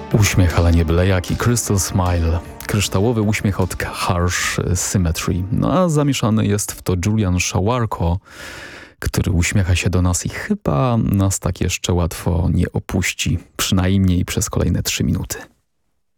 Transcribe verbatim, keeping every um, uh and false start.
Uśmiech, ale nie byle jaki. Crystal Smile. Kryształowy uśmiech od Harsh Symmetry. No a zamieszany jest w to Julian Szawarko, który uśmiecha się do nas i chyba nas tak jeszcze łatwo nie opuści. Przynajmniej przez kolejne trzy minuty.